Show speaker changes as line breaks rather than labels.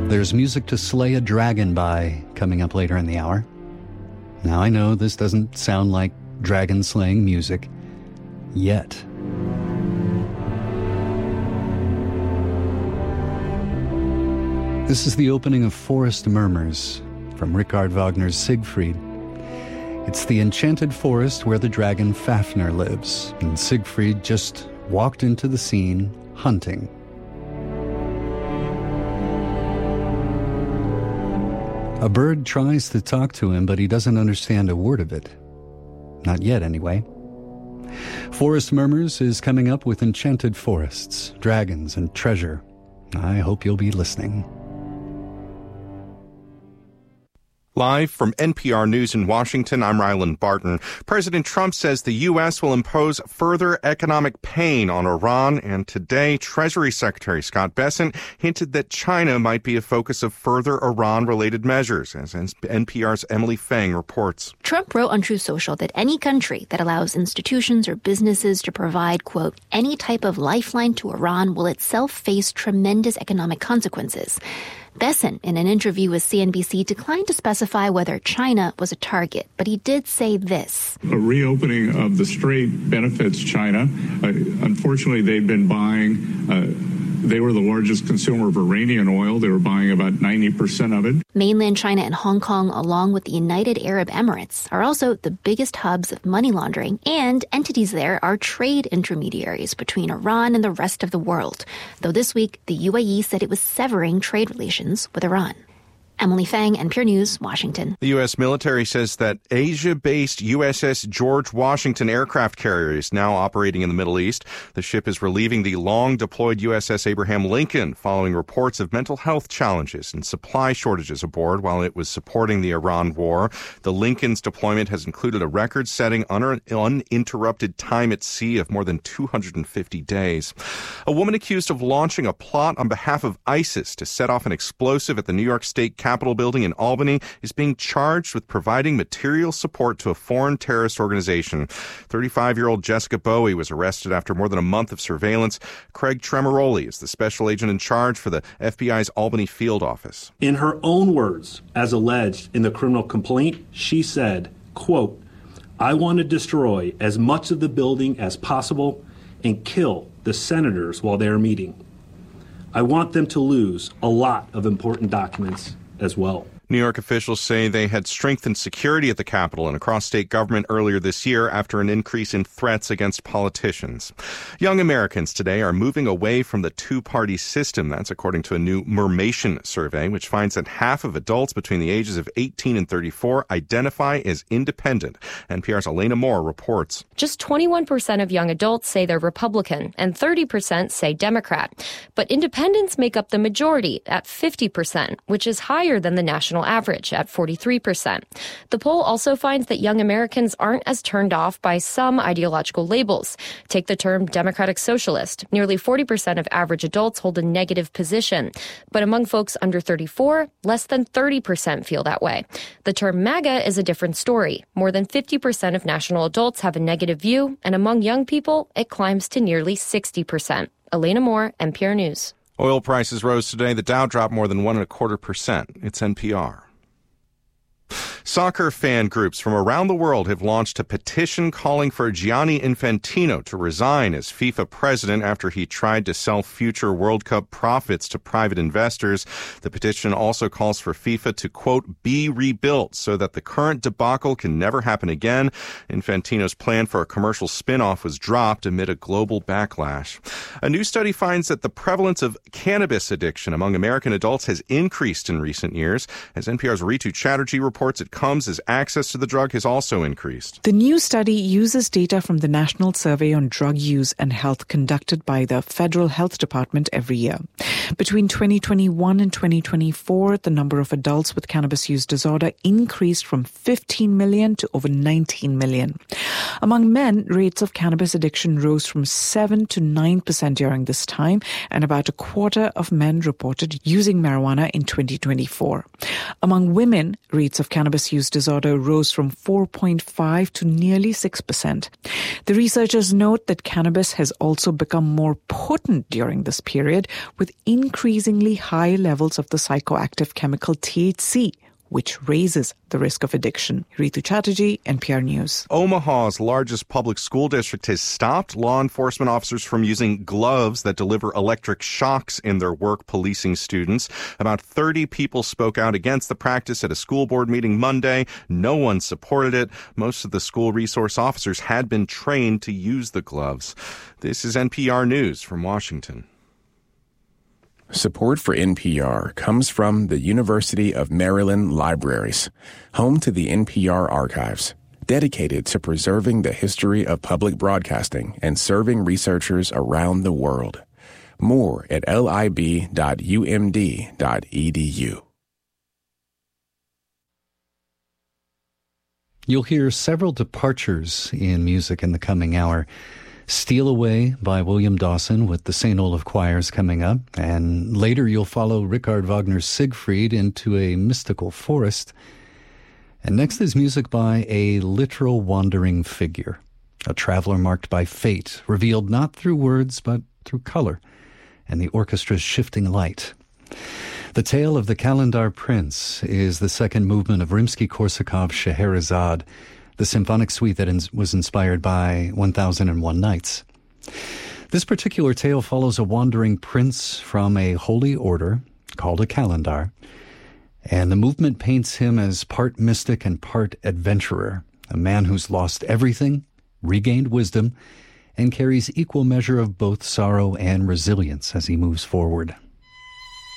There's music to slay a dragon by coming up later in the hour. Now, I know this doesn't sound like dragon-slaying music yet. This is the opening of Forest Murmurs from Richard Wagner's Siegfried. It's the enchanted forest where the dragon Fafnir lives, and Siegfried just walked into the scene hunting. A bird tries to talk to him, but he doesn't understand a word of it. Not yet, anyway. Forest Murmurs is coming up with enchanted forests, dragons, and treasure. I hope you'll be listening.
Live from NPR News in Washington, I'm Ryland Barton. President Trump says the U.S. will impose further economic pain on Iran, and today Treasury Secretary Scott Bessent hinted that China might be a focus of further Iran-related measures, as NPR's Emily Feng reports.
Trump wrote on Truth Social that any country that allows institutions or businesses to provide, quote, any type of lifeline to Iran will itself face tremendous economic consequences. Bessent, in an interview with CNBC, declined to specify whether China was a target, but he did say this.
A reopening of the strait benefits China. Unfortunately, they've been buying, they were the largest consumer of Iranian oil. They were buying about 90% of it.
Mainland China and Hong Kong, along with the United Arab Emirates, are also the biggest hubs of money laundering, and entities there are trade intermediaries between Iran and the rest of the world. Though this week, the UAE said it was severing trade relations with Iran. Emily Feng, NPR News, Washington.
The U.S. military says that Asia-based USS George Washington aircraft carrier is now operating in the Middle East. The ship is relieving the long-deployed USS Abraham Lincoln following reports of mental health challenges and supply shortages aboard while it was supporting the Iran war. The Lincoln's deployment has included a record-setting uninterrupted time at sea of more than 250 days. A woman accused of launching a plot on behalf of ISIS to set off an explosive at the New York State Capitol building in Albany is being charged with providing material support to a foreign terrorist organization. 35-year-old Jessica Bowie was arrested after more than a month of surveillance. Craig Tremoroli is the special agent in charge for the FBI's Albany field office.
In her own words, as alleged in the criminal complaint, she said, quote, I want to destroy as much of the building as possible and kill the senators while they are meeting. I want them to lose a lot of important documents as well.
New York officials say they had strengthened security at the Capitol and across state government earlier this year after an increase in threats against politicians. Young Americans today are moving away from the two-party system. That's according to a new Mermation survey, which finds that half of adults between the ages of 18 and 34 identify as independent. NPR's Elena Moore reports.
Just 21% of young adults say they're Republican and 30% say Democrat. But independents make up the majority at 50%, which is higher than the national average at 43%. The poll also finds that young Americans aren't as turned off by some ideological labels. Take the term Democratic Socialist. Nearly 40% of average adults hold a negative position. But among folks under 34, less than 30% feel that way. The term MAGA is a different story. More than 50% of national adults have a negative view, and among young people, it climbs to nearly 60%. Elena Moore, NPR News.
Oil prices rose today. The Dow dropped more than 1.25%. It's NPR. Soccer fan groups from around the world have launched a petition calling for Gianni Infantino to resign as FIFA president after he tried to sell future World Cup profits to private investors. The petition also calls for FIFA to, quote, be rebuilt so that the current debacle can never happen again. Infantino's plan for a commercial spin-off was dropped amid a global backlash. A new study finds that the prevalence of cannabis addiction among American adults has increased in recent years. As NPR's Ritu Chatterjee reports, it comes as access to the drug has also increased.
The new study uses data from the National Survey on Drug Use and Health conducted by the Federal Health Department every year. Between 2021 and 2024, the number of adults with cannabis use disorder increased from 15 million to over 19 million. Among men, rates of cannabis addiction rose from 7 to 9% during this time, and about a quarter of men reported using marijuana in 2024. Among women, rates of cannabis use disorder rose from 4.5 to nearly 6%. The researchers note that cannabis has also become more potent during this period, with increasingly high levels of the psychoactive chemical THC, which raises the risk of addiction. Ritu Chatterjee, NPR News.
Omaha's largest public school district has stopped law enforcement officers from using gloves that deliver electric shocks in their work policing students. About 30 people spoke out against the practice at a school board meeting Monday. No one supported it. Most of the school resource officers had been trained to use the gloves. This is NPR News from Washington.
Support for NPR comes from the University of Maryland Libraries, home to the NPR archives, dedicated to preserving the history of public broadcasting and serving researchers around the world. More at lib.umd.edu.
You'll hear several departures in music in the coming hour. Steal Away by William Dawson with the St. Olaf Choirs coming up. And later you'll follow Richard Wagner's Siegfried into a mystical forest. And next is music by a literal wandering figure, a traveler marked by fate, revealed not through words but through color and the orchestra's shifting light. The Tale of the Kalendar Prince is the second movement of Rimsky-Korsakov's Scheherazade, the symphonic suite that was inspired by 1001 Nights. This particular tale follows a wandering prince from a holy order called a Kalendar, and the movement paints him as part mystic and part adventurer, a man who's lost everything, regained wisdom, and carries equal measure of both sorrow and resilience as he moves forward.